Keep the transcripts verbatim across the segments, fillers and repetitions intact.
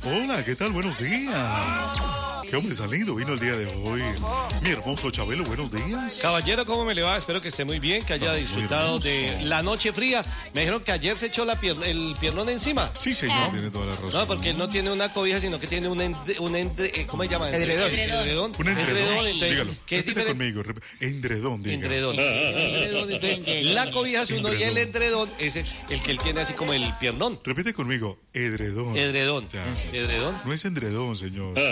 Hola, ¿qué tal? Buenos días. Qué hombre tan lindo vino el día de hoy. Mi hermoso Chabelo, buenos días. Caballero, ¿cómo me le va? Espero que esté muy bien, que haya Ah, disfrutado de la noche fría. Me dijeron que ayer se echó la pier- el piernón encima. Sí, señor, tiene toda la razón. No, porque él no tiene una cobija, sino que tiene un, endre- un endre- eh, ¿cómo se llama? Edredón. Edredón. Un endredón. Entonces, Dígalo. ¿qué es Repita diferente? conmigo. rep- Endredón, diga. Endredón. Endredón. Entonces, la cobija es uno y el endredón es el, el que él tiene así como el piernón. Repite conmigo. Edredón. Edredón. Ya. Edredón. No es endredón, señor. Por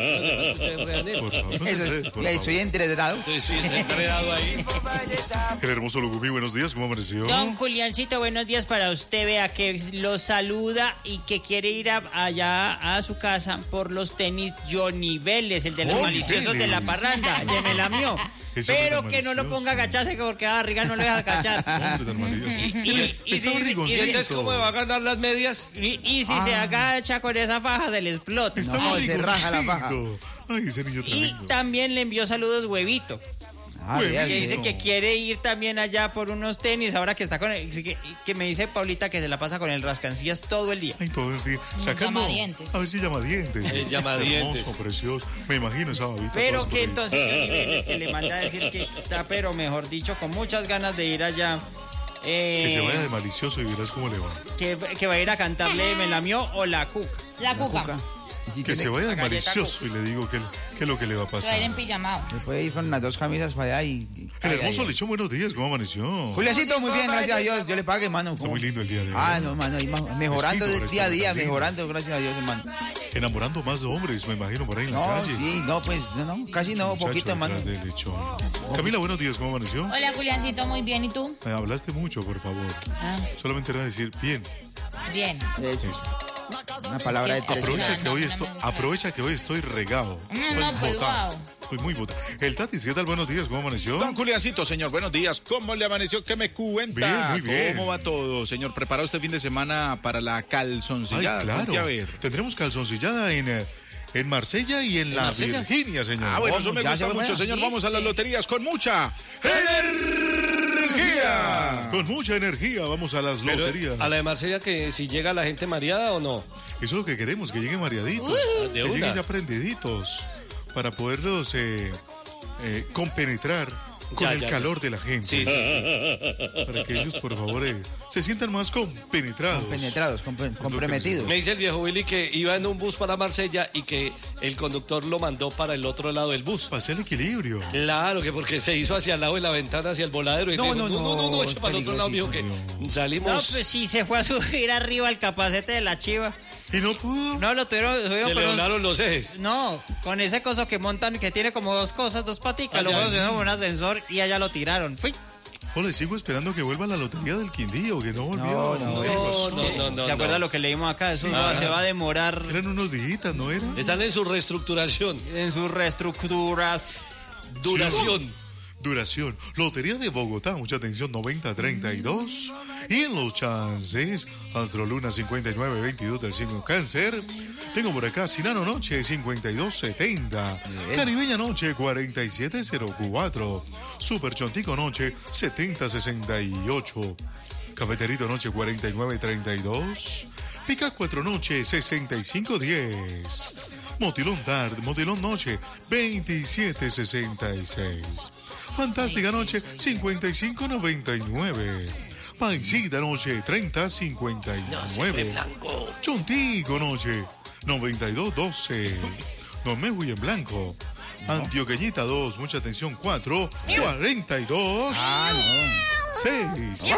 favor, no es Eso, endredón, por ya favor. soy entredado. Entonces, sí, está enredado ahí. El hermoso Lucumí, buenos días. ¿Cómo amaneció? Don Juliancito, buenos días para usted. Vea que lo saluda y que quiere ir a- allá a su casa por los tenis Johnny Vélez, el de los Oh, maliciosos de la Vélez. parranda, el de me lamió. Ese Pero hombre que tan no lo malicioso. ponga a agacharse porque la barriga no lo deja agachar. Hombre tan maravilloso. Y, y- y Está si, brigoncito. ¿Y y- entonces cómo va a ganar las medias? y- y si se agacha con esa faja se le explota. Está No, muy se raja la faja. riconcito. Ay, ese niño tan Y lindo. también le envió saludos Huevito, Ah, Güey, vea, que dice no. que quiere ir también allá por unos tenis, ahora que está con el, que, que me dice Paulita que se la pasa con el rascancillas todo el día. Ay, todo el día. Sacando. Llamadientes. A ver si llama-dientes. Eh, llama-dientes. Hermoso, precioso. Me imagino esa babita. Pero todas que por ahí. entonces Johnny Vélez, que le manda a decir que está, pero mejor dicho, con muchas ganas de ir allá. eh, Que se vaya de malicioso y verás cómo le va. que, que va a ir a cantarle Me la mió o la cuca. La cuca. cuca. Y si Que tiene- se vaya de la galleta malicioso y le digo que, que es lo que le va a Se va a pasar. ir en pijamado. Se puede ir con las dos camisas para allá y... y- El ay, hermoso ay, ay. Lechón, buenos días. ¿Cómo amaneció? Juliancito, muy bien, gracias a Dios. Yo le pague, hermano. Está ¿Cómo? muy lindo el día de hoy. Ah, no, hermano. y ma- Mejorando Besito por de día a esta día, linda. mejorando, gracias a Dios, hermano. Enamorando más hombres, me imagino, por ahí en la No, calle. sí, no, pues, no, no, casi no, Muchacho poquito, hermano. detrás del lechón. Camila, buenos días. ¿Cómo amaneció? Hola, Juliancito, muy bien. ¿Y tú? Me hablaste mucho, por favor. Ah, Solamente era decir, bien. bien. Eso. Una palabra de tres. Aprovecha no, que no, hoy no, estoy, no, no. aprovecha que hoy estoy regado. Mm, Estoy no, pues, botado. wow. Estoy muy botado. El Tatis, ¿qué tal? Buenos días. ¿Cómo amaneció? Don Juliancito, señor, buenos días. ¿Cómo le amaneció? ¿Qué me cuenta? Bien, muy bien. ¿Cómo va todo, señor? ¿Preparado este fin de semana para la Ay, calzoncillada? claro. Cuente a ver. Tendremos calzoncillada en, eh, en Marsella y en, la Marsella? Virginia, señor. Ah, bueno, eso me ya gusta se mucho, fue. señor. Vamos a las loterías con mucha energía. Con mucha energía vamos a las Pero, loterías. a la de Marsella, que si llega la gente mareada o no. Eso es lo que queremos, que lleguen mareaditos. de que una. lleguen ya prendiditos para poderlos eh, eh, compenetrar con Ya, el ya, calor de la gente. Sí, sí, sí. Para que ellos, por favor, eh, se sientan más compenetrados. Penetrados, compre- comprometidos. Me dice el viejo Willy que iba en un bus para Marsella y que el conductor lo mandó para el otro lado del bus. Para hacer el equilibrio. Claro, que porque se hizo hacia el lado de la ventana, hacia el voladero. Y No, le dijo, no, no, no, no, no, no, eche para el otro lado, mijo, que No, salimos. pues sí, se fue a subir arriba al capacete de la chiva. Y no pudo. No, lo tuvieron, subieron Se con le un- volaron los ejes. No, con ese coso que montan que tiene como dos cosas, dos paticas, Ah, luego ya. lo subieron con un ascensor y allá lo tiraron. Fui. Hola, sigo esperando que vuelva la lotería del Quindío, que no volvió. No, no, ¿Qué No, pasó? no, no, no. ¿Se acuerda no. lo que leímos acá? Eso Sí. va- se va a demorar Eran unos días, ¿no era? Están en su reestructuración. en su reestructura. Duración. Duración. Lotería de Bogotá, mucha atención, noventa treinta y dos. Y en los chances, Astroluna cincuenta y nueve veintidós del signo Cáncer. Tengo por acá Sinano Noche cincuenta y dos setenta. Caribeña Noche cuarenta y siete cero cuatro. Super Chontico Noche setenta sesenta y ocho. Cafeterito Noche cuarenta y nueve treinta y dos. Pica cuatro Noche sesenta y cinco diez. Motilón Tarde, Motilón Noche veintisiete sesenta y seis. Fantástica Noche cincuenta y cinco noventa y nueve. Paisita Noche treinta cincuenta y nueve. Chontico Noche noventa y dos doce. No me voy en blanco. Antioqueñita dos, mucha atención, cuatro, cuarenta y dos, Ah, no. seis.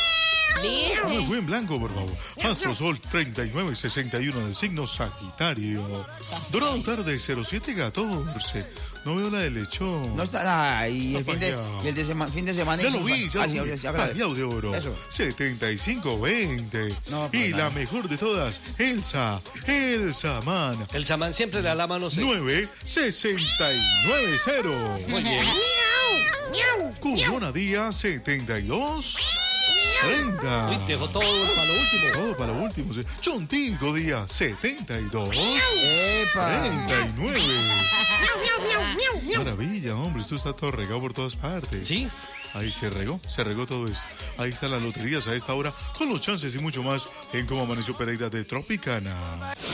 No me Dice. voy en blanco, por favor. Astro Sol treinta y nueve sesenta y uno del signo Sagitario. Dorado Tarde cero siete catorce. No veo la de lechón. No está. Ah, y el Está fin de, fallado. y el de sema- fin de semana. Ya hizo- lo vi, ya Ah, lo sí, vi. ya- ya- ya- Payao de oro. Eso. setenta y cinco veinte. No, pues y nada. la mejor de todas, Elsa. Elsa Man. El samán siempre le da la mano. sí. nueve sesenta y nueve cero. Muy bien. Cuyona Díaz setenta y dos treinta. Uy, dejó todo para lo último. Todo para lo último. sí. Chontico Díaz setenta y dos Epa. treinta y nueve. Maravilla, hombre, esto está todo regado por todas partes. Sí. Ahí se regó, se regó todo esto. Ahí están las loterías a esta hora, con los chances y mucho más en Cómo Amaneció Pereira de Tropicana.